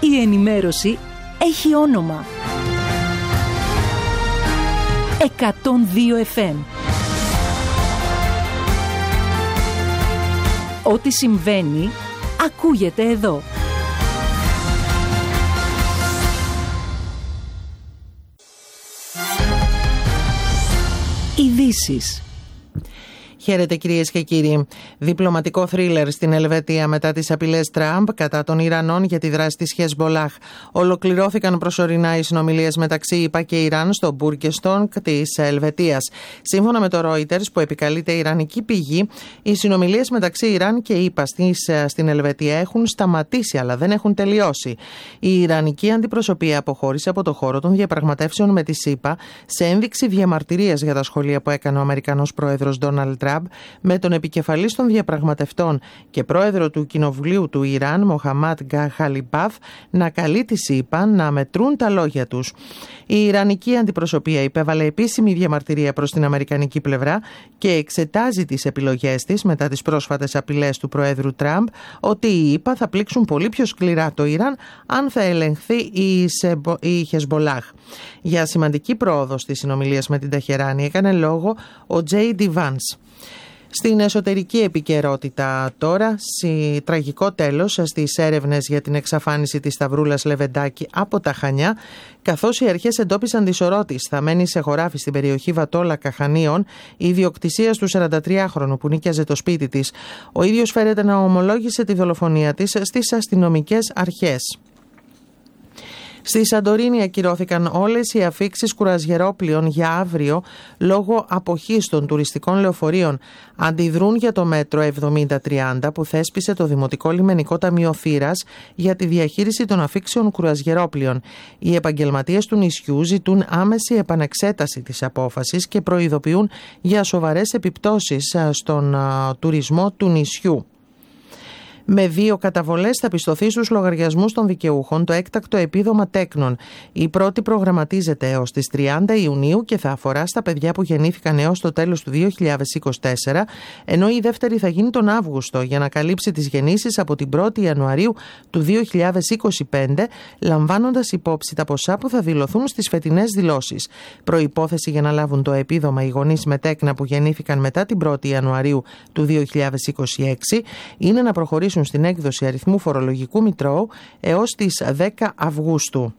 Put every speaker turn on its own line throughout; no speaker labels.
Η ενημέρωση έχει όνομα. 102 FM. Ό,τι συμβαίνει, ακούγεται εδώ. Ειδήσεις.
Χαίρετε κυρίες και κύριοι. Διπλωματικό θρίλερ στην Ελβετία μετά τις απειλές Τραμπ κατά των Ιρανών για τη δράση της Χεσμπολάχ. Ολοκληρώθηκαν προσωρινά οι συνομιλίες μεταξύ ΙΠΑ και Ιράν στο Μπούρκεστον της Ελβετίας. Σύμφωνα με το Reuters, που επικαλείται ιρανική πηγή, οι συνομιλίες μεταξύ Ιράν και ΙΠΑ στην Ελβετία έχουν σταματήσει, αλλά δεν έχουν τελειώσει. Η ιρανική αντιπροσωπεία αποχώρησε από το χώρο των διαπραγματεύσεων με τις ΙΠΑ σε ένδειξη διαμαρτυρίας για τα σχόλια που έκανε ο Αμερικανός πρόεδρος Ντόναλντ Τραμπ με τον επικεφαλής των διαπραγματευτών και πρόεδρο του Κοινοβουλίου του Ιράν, Μοχαμάντ Γκαχαλιμπάφ, να καλεί τις ΗΠΑ να μετρούν τα λόγια τους. Η ιρανική αντιπροσωπεία υπέβαλε επίσημη διαμαρτυρία προς την αμερικανική πλευρά και εξετάζει τις επιλογές της μετά τις πρόσφατες απειλές του πρόεδρου Τραμπ ότι οι ΗΠΑ θα πλήξουν πολύ πιο σκληρά το Ιράν αν θα ελεγχθεί η Χεσμπολάχ. Για σημαντική πρόοδο στις συνομιλίες με την Τεχεράνη έκανε λόγο ο J.D. Vance. Στην εσωτερική επικαιρότητα τώρα, τραγικό τέλος στις έρευνες για την εξαφάνιση της Σταυρούλας Λεβεντάκη από τα Χανιά, καθώς οι αρχές εντόπισαν τη σωρό της θαμμένη σε χωράφι στην περιοχή Βατόλακα Χανίων, ιδιοκτησίας του 43χρονου που νίκιαζε το σπίτι της. Ο ίδιος φέρεται να ομολόγησε τη δολοφονία της στις αστυνομικές αρχές. Στη Σαντορίνη ακυρώθηκαν όλες οι αφίξεις κουραζιερόπλοιων για αύριο λόγω αποχής των τουριστικών λεωφορείων. Αντιδρούν για το μέτρο 70-30 που θέσπισε το Δημοτικό Λιμενικό Ταμείο Θήρας για τη διαχείριση των αφίξεων κουραζιερόπλοιων. Οι επαγγελματίες του νησιού ζητούν άμεση επανεξέταση της απόφασης και προειδοποιούν για σοβαρές επιπτώσεις στον τουρισμό του νησιού. Με 2 καταβολές θα πιστωθεί στους λογαριασμούς των δικαιούχων το έκτακτο επίδομα τέκνων. Η πρώτη προγραμματίζεται έως τις 30 Ιουνίου και θα αφορά στα παιδιά που γεννήθηκαν έως το τέλος του 2024, ενώ η δεύτερη θα γίνει τον Αύγουστο για να καλύψει τις γεννήσεις από την 1η Ιανουαρίου του 2025, λαμβάνοντας υπόψη τα ποσά που θα δηλωθούν στις φετινές δηλώσεις. Προϋπόθεση για να λάβουν το επίδομα οι γονείς με τέκνα που γεννήθηκαν μετά την 1η Ιανουαρίου του 2026 είναι να προχωρήσουν στην έκδοση αριθμού φορολογικού μητρώου έως τις 10 Αυγούστου.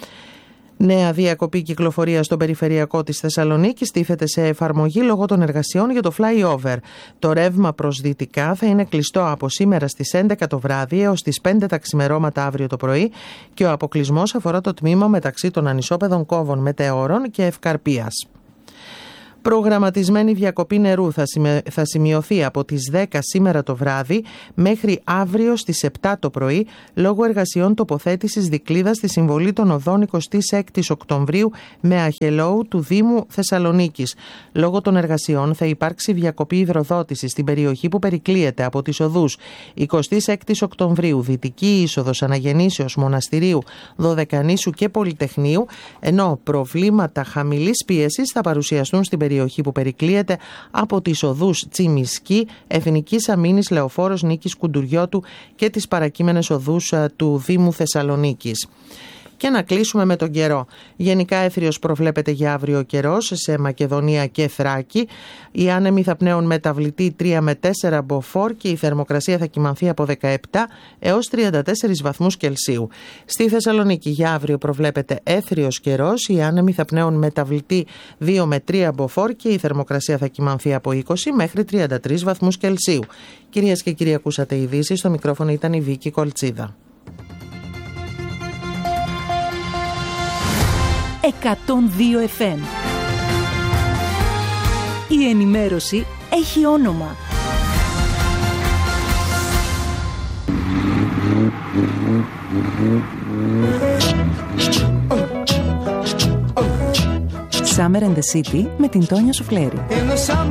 Νέα διακοπή κυκλοφορία στο περιφερειακό της Θεσσαλονίκης τίθεται σε εφαρμογή λόγω των εργασιών για το flyover. Το ρεύμα προς δυτικά θα είναι κλειστό από σήμερα στις 11 το βράδυ έως τις 5 τα ξημερώματα αύριο το πρωί και ο αποκλεισμός αφορά το τμήμα μεταξύ των ανισόπεδων Κόβων Μετεώρων και Ευκαρπίας. Προγραμματισμένη διακοπή νερού θα σημειωθεί από τις 10 σήμερα το βράδυ μέχρι αύριο στις 7 το πρωί λόγω εργασιών τοποθέτησης δικλείδας στη συμβολή των οδών 26 Οκτωβρίου με Αχελόου του Δήμου Θεσσαλονίκης. Λόγω των εργασιών θα υπάρξει διακοπή υδροδότησης στην περιοχή που περικλείεται από τις οδούς 26 Οκτωβρίου, Δυτική Είσοδος Αναγεννήσεως Μοναστηρίου, Δωδεκανήσου και Πολυτεχνείου, ενώ προβλήματα χαμηλής πίεσης θα παρουσιαστούν στην περιοχή που περικλείεται από τις οδούς Τσιμισκή, Εθνικής Αμήνης Λεωφόρος Νίκης Κουντουριώτου και τις παρακείμενες οδούς του Δήμου Θεσσαλονίκης. Και να κλείσουμε με τον καιρό. Γενικά έθριος προβλέπεται για αύριο καιρός σε Μακεδονία και Θράκη. Οι άνεμοι θα πνέουν μεταβλητή 3 με 4 μποφόρ και η θερμοκρασία θα κυμανθεί από 17 έως 34 βαθμούς Κελσίου. Στη Θεσσαλονίκη για αύριο προβλέπεται έθριος καιρός. Οι άνεμοι θα πνέουν μεταβλητή 2 με 3 μποφόρ και η θερμοκρασία θα κυμανθεί από 20 μέχρι 33 βαθμούς Κελσίου. Κυρίες και κύριοι, ακούσατε ειδήσεις. Στο μικρόφωνο ήταν η Βίκη Κολτσίδα.
102 FM. Η ενημέρωση έχει όνομα. Summer and the City με την Τόνια Σουφλέρη.